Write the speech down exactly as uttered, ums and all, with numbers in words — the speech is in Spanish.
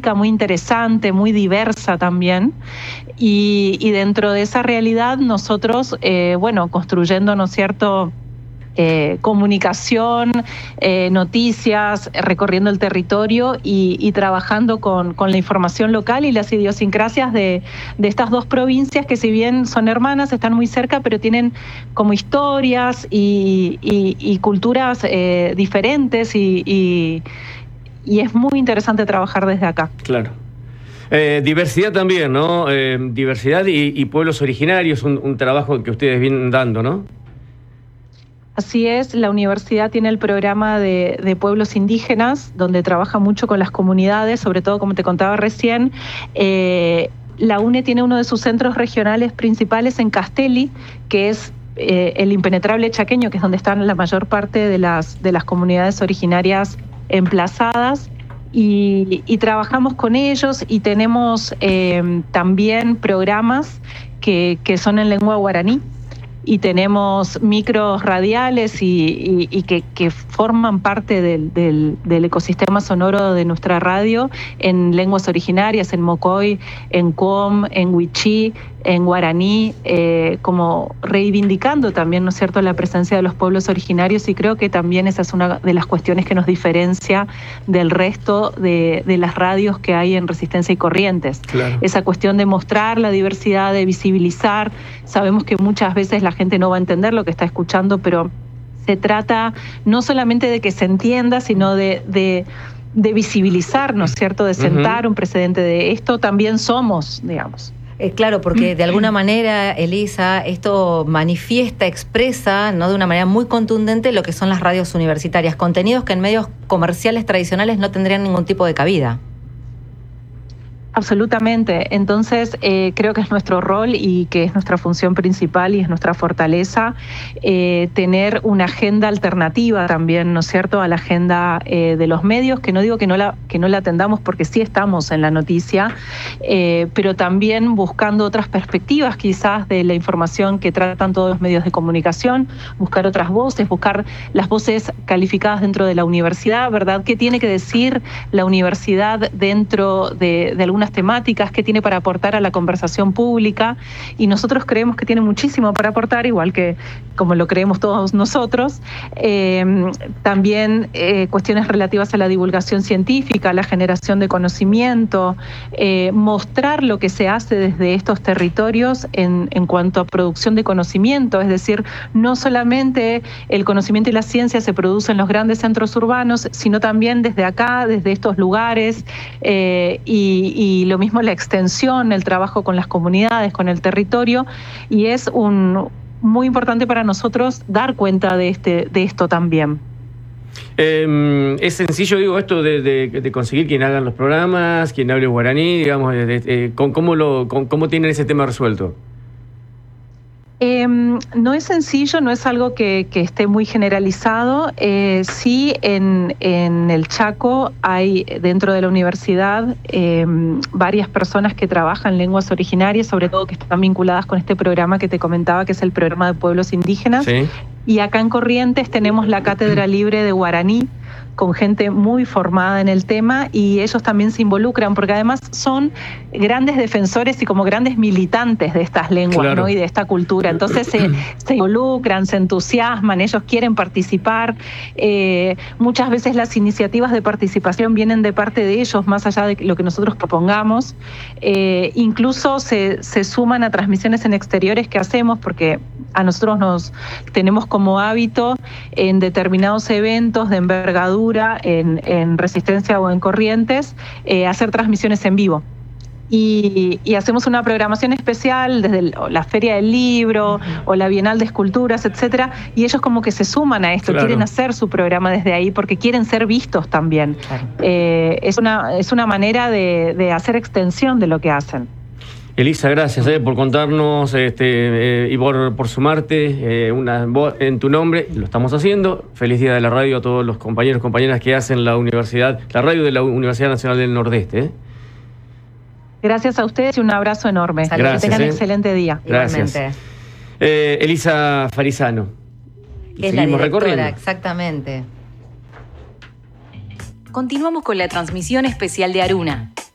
rica, muy interesante, muy diversa también. Y, y dentro de esa realidad nosotros, eh, bueno, construyendo, ¿no es cierto?, Eh, comunicación, eh, noticias, recorriendo el territorio y, y trabajando con, con la información local y las idiosincrasias de, de estas dos provincias que, si bien son hermanas, están muy cerca, pero tienen como historias y, y, y culturas eh, diferentes y, y, y es muy interesante trabajar desde acá. Claro. Eh, diversidad también, ¿no? Eh, diversidad y, y pueblos originarios, un, un trabajo que ustedes vienen dando, ¿no? Así es, la universidad tiene el programa de, de pueblos indígenas, donde trabaja mucho con las comunidades, sobre todo, como te contaba recién. Eh, la UNE tiene uno de sus centros regionales principales en Castelli, que es eh, el impenetrable chaqueño, que es donde están la mayor parte de las, de las comunidades originarias emplazadas. Y, y trabajamos con ellos y tenemos eh, también programas que, que son en lengua guaraní. Y tenemos micros radiales y, y, y que, que forman parte del, del, del ecosistema sonoro de nuestra radio en lenguas originarias, en mocoy, en cuom, en wichí, en guaraní, eh, como reivindicando también, ¿no es cierto?, la presencia de los pueblos originarios, y creo que también esa es una de las cuestiones que nos diferencia del resto de, de las radios que hay en Resistencia y Corrientes. Claro. Esa cuestión de mostrar la diversidad, de visibilizar. Sabemos que muchas veces la gente no va a entender lo que está escuchando, pero se trata no solamente de que se entienda, sino de, de, de visibilizar, ¿no es cierto?, de sentar uh-huh. un precedente de esto también somos, digamos. Eh, claro, porque de alguna manera, Elisa, esto manifiesta, expresa, ¿no?, de una manera muy contundente lo que son las radios universitarias, contenidos que en medios comerciales tradicionales no tendrían ningún tipo de cabida. Absolutamente. Entonces, eh, creo que es nuestro rol y que es nuestra función principal y es nuestra fortaleza eh, tener una agenda alternativa también, ¿no es cierto?, a la agenda eh, de los medios, que no digo que no la, que no la atendamos, porque sí estamos en la noticia, eh, pero también buscando otras perspectivas quizás de la información que tratan todos los medios de comunicación, buscar otras voces, buscar las voces calificadas dentro de la universidad, ¿verdad? ¿Qué tiene que decir la universidad dentro de, de alguna temáticas, que tiene para aportar a la conversación pública? Y nosotros creemos que tiene muchísimo para aportar, igual que como lo creemos todos nosotros. Eh, también eh, cuestiones relativas a la divulgación científica, la generación de conocimiento, eh, mostrar lo que se hace desde estos territorios en, en cuanto a producción de conocimiento, es decir, no solamente el conocimiento y la ciencia se produce en los grandes centros urbanos, sino también desde acá, desde estos lugares, eh, y, y Y lo mismo la extensión, el trabajo con las comunidades, con el territorio, y es un, muy importante para nosotros dar cuenta de, este, de esto también. Eh, es sencillo, digo, esto de, de, de conseguir quien hagan los programas, quien hable guaraní, digamos, de, de, de, ¿cómo, lo, con, ¿cómo tienen ese tema resuelto? Eh, no es sencillo, no es algo que, que esté muy generalizado. Eh, sí, en, en el Chaco hay dentro de la universidad eh, varias personas que trabajan lenguas originarias, sobre todo que están vinculadas con este programa que te comentaba, que es el programa de pueblos indígenas. Sí. Y acá en Corrientes tenemos la Cátedra Libre de Guaraní, con gente muy formada en el tema, y ellos también se involucran, porque además son grandes defensores y como grandes militantes de estas lenguas, claro, ¿no?, y de esta cultura. Entonces se, se involucran, se entusiasman, ellos quieren participar. Eh, muchas veces las iniciativas de participación vienen de parte de ellos, más allá de lo que nosotros propongamos. Eh, incluso se, se suman a transmisiones en exteriores que hacemos, porque a nosotros nos tenemos como hábito en determinados eventos de envergadura, En, en Resistencia o en Corrientes, eh, hacer transmisiones en vivo. Y, y hacemos una programación especial desde el, la Feria del Libro uh-huh. o la Bienal de Esculturas, etcétera, y ellos como que se suman a esto, claro, quieren hacer su programa desde ahí porque quieren ser vistos también. Claro. Eh, es una, es una manera de, de hacer extensión de lo que hacen. Elisa, gracias eh, por contarnos este, eh, y por, por sumarte eh, una voz en tu nombre. Lo estamos haciendo. Feliz Día de la Radio a todos los compañeros y compañeras que hacen la universidad, la radio de la Universidad Nacional del Nordeste. ¿eh? Gracias a ustedes y un abrazo enorme. Gracias, que tengan eh. un excelente día. Gracias. Igualmente. Eh, Elisa Farisano. Que es la directora, exactamente. Continuamos con la transmisión especial de Aruna.